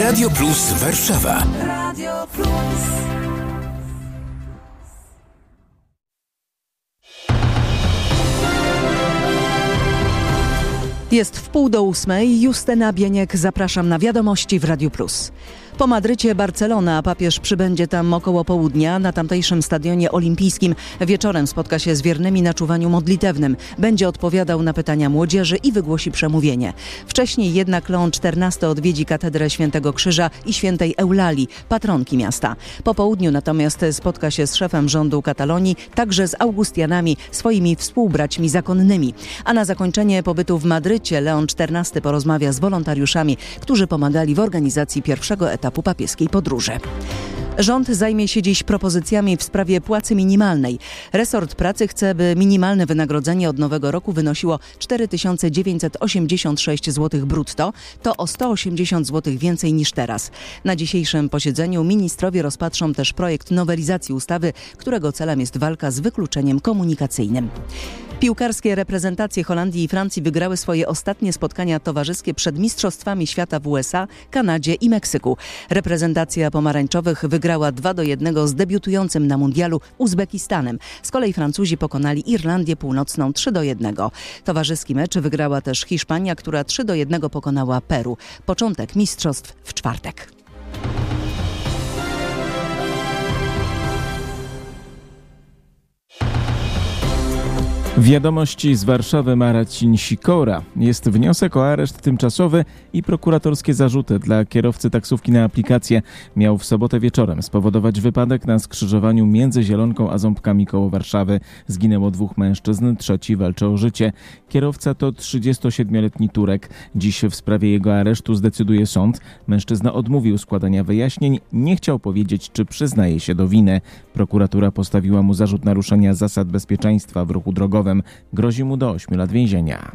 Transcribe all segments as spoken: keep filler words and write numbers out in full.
Radio Plus Warszawa. Radio Plus. Jest w pół do ósmej. Justyna Bieniek, zapraszam na wiadomości w Radiu Plus. Po Madrycie Barcelona, papież przybędzie tam około południa na tamtejszym stadionie olimpijskim. Wieczorem spotka się z wiernymi na czuwaniu modlitewnym. Będzie odpowiadał na pytania młodzieży i wygłosi przemówienie. Wcześniej jednak Leon czternasty odwiedzi katedrę Świętego Krzyża i Świętej Eulalii, patronki miasta. Po południu natomiast spotka się z szefem rządu Katalonii, także z Augustianami, swoimi współbraćmi zakonnymi. A na zakończenie pobytu w Madrycie Leon czternasty porozmawia z wolontariuszami, którzy pomagali w organizacji pierwszego etapu etapu papieskiej podróży. Rząd zajmie się dziś propozycjami w sprawie płacy minimalnej. Resort pracy chce, by minimalne wynagrodzenie od nowego roku wynosiło cztery tysiące dziewięćset osiemdziesiąt sześć złotych brutto. To o sto osiemdziesiąt złotych więcej niż teraz. Na dzisiejszym posiedzeniu ministrowie rozpatrzą też projekt nowelizacji ustawy, którego celem jest walka z wykluczeniem komunikacyjnym. Piłkarskie reprezentacje Holandii i Francji wygrały swoje ostatnie spotkania towarzyskie przed Mistrzostwami Świata w U S A, Kanadzie i Meksyku. Reprezentacja pomarańczowych wygrała dwa do jednego z debiutującym na mundialu Uzbekistanem. Z kolei Francuzi pokonali Irlandię Północną trzy do jednego. Towarzyski mecz wygrała też Hiszpania, która trzy do jednego pokonała Peru. Początek mistrzostw w czwartek. Wiadomości z Warszawy, Marcin Sikora. Jest wniosek o areszt tymczasowy i prokuratorskie zarzuty dla kierowcy taksówki na aplikację. Miał w sobotę wieczorem spowodować wypadek na skrzyżowaniu między Zielonką a Ząbkami koło Warszawy. Zginęło dwóch mężczyzn, trzeci walczy o życie. Kierowca to trzydziestosiedmioletni Turek. Dziś w sprawie jego aresztu zdecyduje sąd. Mężczyzna odmówił składania wyjaśnień, nie chciał powiedzieć, czy przyznaje się do winy. Prokuratura postawiła mu zarzut naruszenia zasad bezpieczeństwa w ruchu drogowym. Grozi mu do ośmiu lat więzienia.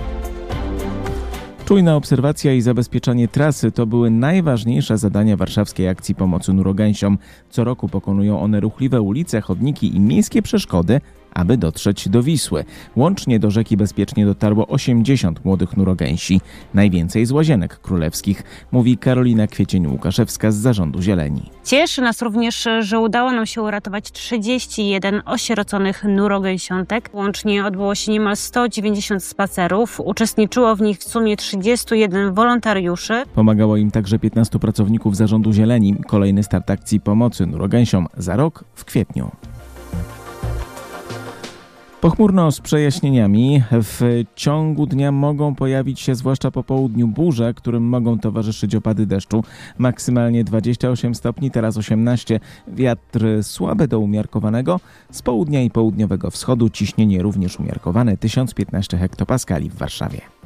Czujna obserwacja i zabezpieczanie trasy to były najważniejsze zadania warszawskiej akcji pomocy nurogęsiom. Co roku pokonują one ruchliwe ulice, chodniki i miejskie przeszkody, aby dotrzeć do Wisły. Łącznie do rzeki bezpiecznie dotarło osiemdziesiąt młodych nurogęsi. Najwięcej z Łazienek Królewskich, mówi Karolina Kwiecień-Łukaszewska z Zarządu Zieleni. Cieszy nas również, że udało nam się uratować trzydzieści jeden osieroconych nurogęsiątek. Łącznie odbyło się niemal sto dziewięćdziesiąt spacerów. Uczestniczyło w nich w sumie trzydziestu jeden wolontariuszy. Pomagało im także piętnastu pracowników Zarządu Zieleni. Kolejny start akcji pomocy nurogęsiom za rok w kwietniu. Pochmurno z przejaśnieniami. W ciągu dnia mogą pojawić się, zwłaszcza po południu, burze, którym mogą towarzyszyć opady deszczu. Maksymalnie dwadzieścia osiem stopni, teraz osiemnaście. Wiatr słaby do umiarkowanego. Z południa i południowego wschodu ciśnienie również umiarkowane, tysiąc piętnaście hektopaskali w Warszawie.